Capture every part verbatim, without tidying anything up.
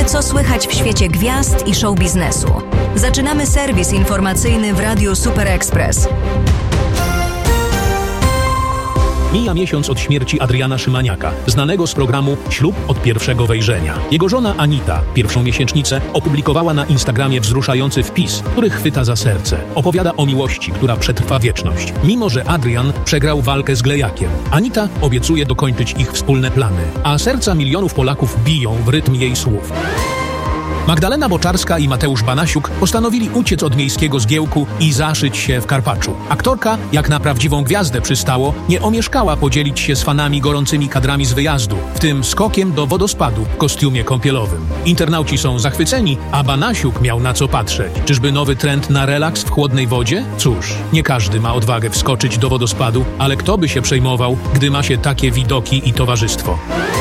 Co słychać w świecie gwiazd i show biznesu? Zaczynamy serwis informacyjny w Radiu Super Express. Mija miesiąc od śmierci Adriana Szymaniaka, znanego z programu Ślub od pierwszego wejrzenia. Jego żona Anita, pierwszą miesięcznicę, opublikowała na Instagramie wzruszający wpis, który chwyta za serce. Opowiada o miłości, która przetrwa wieczność. Mimo że Adrian przegrał walkę z Glejakiem, Anita obiecuje dokończyć ich wspólne plany, a serca milionów Polaków biją w rytm jej słów. Magdalena Boczarska i Mateusz Banasiuk postanowili uciec od miejskiego zgiełku i zaszyć się w Karpaczu. Aktorka, jak na prawdziwą gwiazdę przystało, nie omieszkała podzielić się z fanami gorącymi kadrami z wyjazdu, w tym skokiem do wodospadu w kostiumie kąpielowym. Internauci są zachwyceni, a Banasiuk miał na co patrzeć. Czyżby nowy trend na relaks w chłodnej wodzie? Cóż, nie każdy ma odwagę wskoczyć do wodospadu, ale kto by się przejmował, gdy ma się takie widoki i towarzystwo?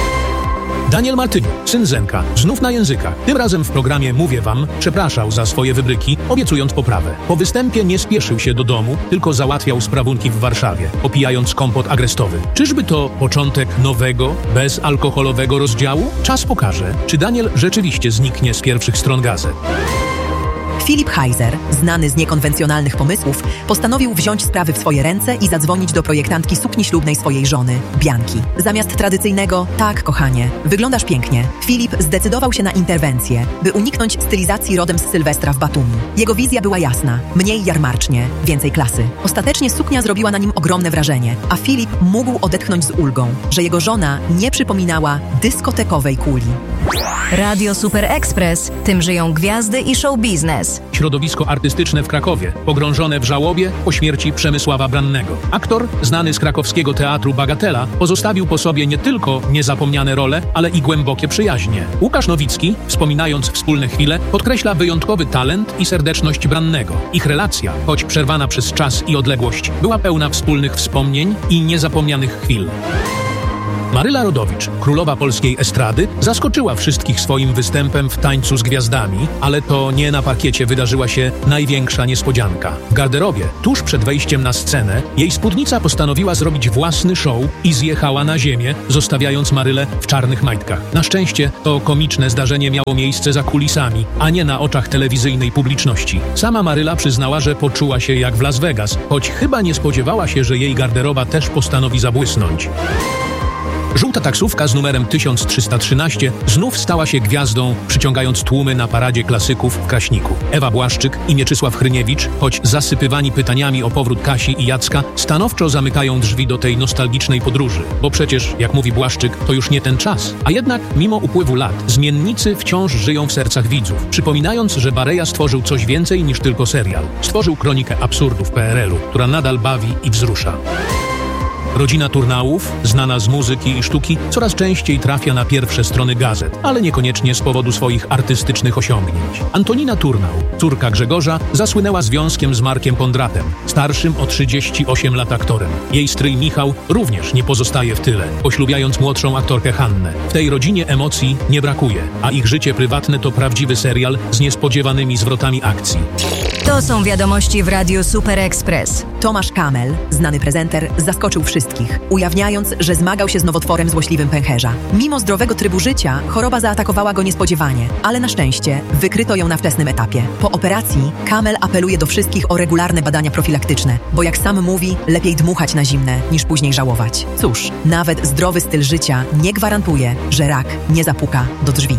Daniel Martyniuk, syn Zenka, znów na językach. Tym razem w programie Mówię Wam przepraszał za swoje wybryki, obiecując poprawę. Po występie nie spieszył się do domu, tylko załatwiał sprawunki w Warszawie, opijając kompot agrestowy. Czyżby to początek nowego, bezalkoholowego rozdziału? Czas pokaże, czy Daniel rzeczywiście zniknie z pierwszych stron gazet. Filip Heiser, znany z niekonwencjonalnych pomysłów, postanowił wziąć sprawy w swoje ręce i zadzwonić do projektantki sukni ślubnej swojej żony, Bianki. Zamiast tradycyjnego „tak, kochanie, wyglądasz pięknie”, Filip zdecydował się na interwencję, by uniknąć stylizacji rodem z Sylwestra w Batumi. Jego wizja była jasna, mniej jarmarcznie, więcej klasy. Ostatecznie suknia zrobiła na nim ogromne wrażenie, a Filip mógł odetchnąć z ulgą, że jego żona nie przypominała dyskotekowej kuli. Radio Super Express, tym żyją gwiazdy i show biznes. Środowisko artystyczne w Krakowie, pogrążone w żałobie po śmierci Przemysława Brannego. Aktor, znany z krakowskiego teatru Bagatela, pozostawił po sobie nie tylko niezapomniane role, ale i głębokie przyjaźnie. Łukasz Nowicki, wspominając wspólne chwile, podkreśla wyjątkowy talent i serdeczność Brannego. Ich relacja, choć przerwana przez czas i odległość, była pełna wspólnych wspomnień i niezapomnianych chwil. Maryla Rodowicz, królowa polskiej estrady, zaskoczyła wszystkich swoim występem w Tańcu z Gwiazdami, ale to nie na parkiecie wydarzyła się największa niespodzianka. W garderobie, tuż przed wejściem na scenę, jej spódnica postanowiła zrobić własny show i zjechała na ziemię, zostawiając Marylę w czarnych majtkach. Na szczęście to komiczne zdarzenie miało miejsce za kulisami, a nie na oczach telewizyjnej publiczności. Sama Maryla przyznała, że poczuła się jak w Las Vegas, choć chyba nie spodziewała się, że jej garderoba też postanowi zabłysnąć. Żółta taksówka z numerem tysiąc trzysta trzynaście znów stała się gwiazdą, przyciągając tłumy na paradzie klasyków w Kraśniku. Ewa Błaszczyk i Mieczysław Hryniewicz, choć zasypywani pytaniami o powrót Kasi i Jacka, stanowczo zamykają drzwi do tej nostalgicznej podróży. Bo przecież, jak mówi Błaszczyk, to już nie ten czas. A jednak, mimo upływu lat, zmiennicy wciąż żyją w sercach widzów, przypominając, że Bareja stworzył coś więcej niż tylko serial. Stworzył kronikę absurdów P R L u, która nadal bawi i wzrusza. Rodzina Turnałów, znana z muzyki i sztuki, coraz częściej trafia na pierwsze strony gazet, ale niekoniecznie z powodu swoich artystycznych osiągnięć. Antonina Turnał, córka Grzegorza, zasłynęła związkiem z Markiem Kondratem, starszym o trzydzieści osiem lat aktorem. Jej stryj Michał również nie pozostaje w tyle, poślubiając młodszą aktorkę Hannę. W tej rodzinie emocji nie brakuje, a ich życie prywatne to prawdziwy serial z niespodziewanymi zwrotami akcji. To są wiadomości w Radiu Super Express. Tomasz Kamel, znany prezenter, zaskoczył wszystkich, ujawniając, że zmagał się z nowotworem złośliwym pęcherza. Mimo zdrowego trybu życia, choroba zaatakowała go niespodziewanie, ale na szczęście wykryto ją na wczesnym etapie. Po operacji Kamel apeluje do wszystkich o regularne badania profilaktyczne, bo jak sam mówi, lepiej dmuchać na zimne, niż później żałować. Cóż, nawet zdrowy styl życia nie gwarantuje, że rak nie zapuka do drzwi.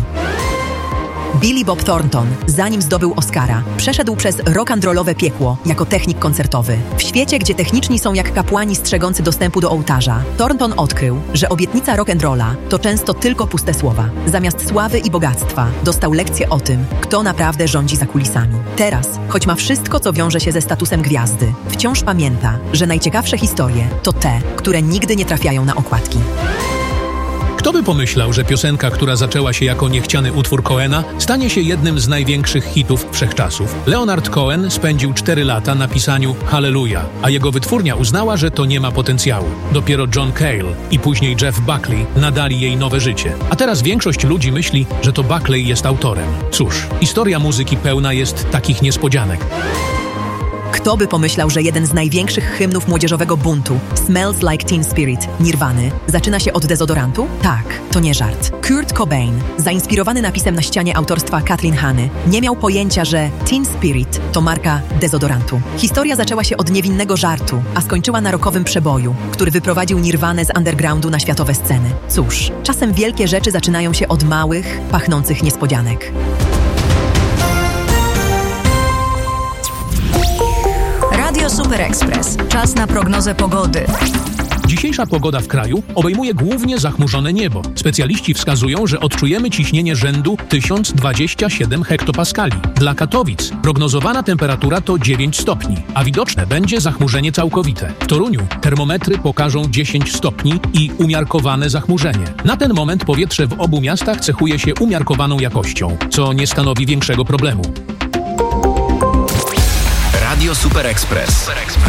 Billy Bob Thornton, zanim zdobył Oscara, przeszedł przez rock'n'rollowe piekło jako technik koncertowy. W świecie, gdzie techniczni są jak kapłani strzegący dostępu do ołtarza, Thornton odkrył, że obietnica rock'n'rolla to często tylko puste słowa. Zamiast sławy i bogactwa dostał lekcję o tym, kto naprawdę rządzi za kulisami. Teraz, choć ma wszystko, co wiąże się ze statusem gwiazdy, wciąż pamięta, że najciekawsze historie to te, które nigdy nie trafiają na okładki. Kto by pomyślał, że piosenka, która zaczęła się jako niechciany utwór Cohena, stanie się jednym z największych hitów wszechczasów. Leonard Cohen spędził cztery lata na pisaniu Hallelujah, a jego wytwórnia uznała, że to nie ma potencjału. Dopiero John Cale i później Jeff Buckley nadali jej nowe życie. A teraz większość ludzi myśli, że to Buckley jest autorem. Cóż, historia muzyki pełna jest takich niespodzianek. Kto by pomyślał, że jeden z największych hymnów młodzieżowego buntu, Smells Like Teen Spirit, Nirwany, zaczyna się od dezodorantu? Tak, to nie żart. Kurt Cobain, zainspirowany napisem na ścianie autorstwa Kathleen Hanny, nie miał pojęcia, że Teen Spirit to marka dezodorantu. Historia zaczęła się od niewinnego żartu, a skończyła na rockowym przeboju, który wyprowadził Nirwanę z undergroundu na światowe sceny. Cóż, czasem wielkie rzeczy zaczynają się od małych, pachnących niespodzianek. Radio Super Express. Czas na prognozę pogody. Dzisiejsza pogoda w kraju obejmuje głównie zachmurzone niebo. Specjaliści wskazują, że odczujemy ciśnienie rzędu tysiąc dwadzieścia siedem hektopaskali. Dla Katowic prognozowana temperatura to dziewięć stopni, a widoczne będzie zachmurzenie całkowite. W Toruniu termometry pokażą dziesięć stopni i umiarkowane zachmurzenie. Na ten moment powietrze w obu miastach cechuje się umiarkowaną jakością, co nie stanowi większego problemu. Radio Super Express.